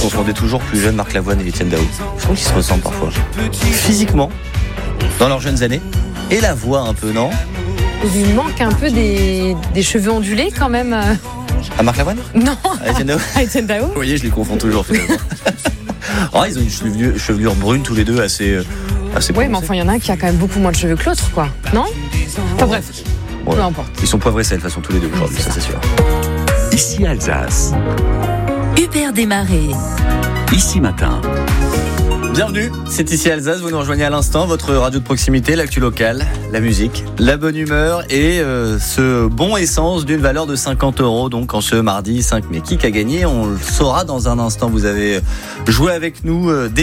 confondais toujours plus jeune Marc Lavoine et Étienne Dao. Je trouve qu'ils se ressemblent parfois. Physiquement, dans leurs jeunes années, et la voix un peu, non ? Il lui manque un peu des cheveux ondulés quand même. À Marc Lavoine ? Non, À Étienne Dao ? à Étienne Dao. Vous voyez, je les confonds toujours finalement. Oh, ils ont une chevelure brune tous les deux assez Oui, prononcée. mais enfin, il y en a un qui a quand même beaucoup moins de cheveux que l'autre, quoi. Non ? Enfin bref, Ouais. peu importe. Ils sont poivrés sel de toute façon tous les deux aujourd'hui, ça c'est sûr. Ici Alsace. Hubert Desmarais. Ici Matin. Bienvenue, c'est ici Alsace, vous nous rejoignez à l'instant, votre radio de proximité, l'actu locale, la musique, la bonne humeur et ce bon essence d'une valeur de 50 €, donc en ce mardi 5 mai. Qui a gagné, on le saura dans un instant. Vous avez joué avec nous